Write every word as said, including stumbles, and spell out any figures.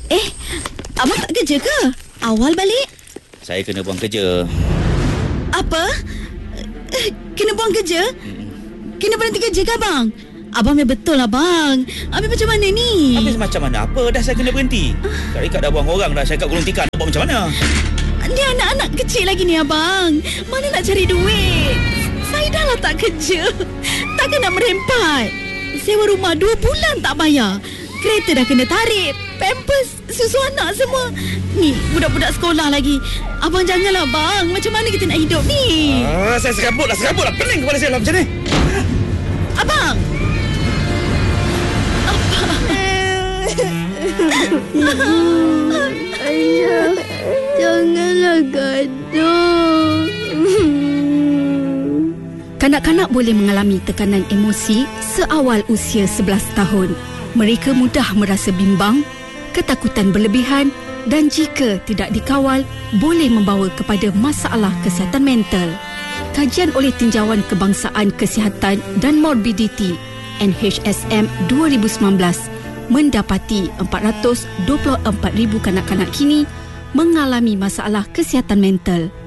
Eh, abang tak kerja ke? Awal balik? Saya kena buang kerja. Apa? Eh, Kena buang kerja? Hmm. Kena berhenti kerja ke abang? Abang memang betul abang. Habis macam mana ni? Habis macam mana? Apa dah saya kena berhenti? Kak Ikat dah buang orang dah. Saya kat gulung tikar nak buat macam mana? Ni anak-anak kecil lagi ni abang. Mana nak cari duit? Saya dah lah tak kerja. Takkan nak merempat. Sewa rumah dua bulan tak bayar. Kereta dah kena tarik. Pampers, susu anak semua. Ni budak-budak sekolah lagi. Abang janganlah bang. Macam mana kita nak hidup ni? Ah, saya serabut lah, serabut lah. Pening kepala saya lah macam ni. Abang! Ayah, janganlah gaduh. Kanak-kanak boleh mengalami tekanan emosi seawal usia sebelas tahun. Mereka mudah merasa bimbang, ketakutan berlebihan dan jika tidak dikawal, boleh membawa kepada masalah kesihatan mental. Kajian oleh Tinjauan Kebangsaan Kesihatan dan Morbiditi N H S M dua ribu sembilan belas mendapati empat ratus dua puluh empat ribu kanak-kanak kini mengalami masalah kesihatan mental.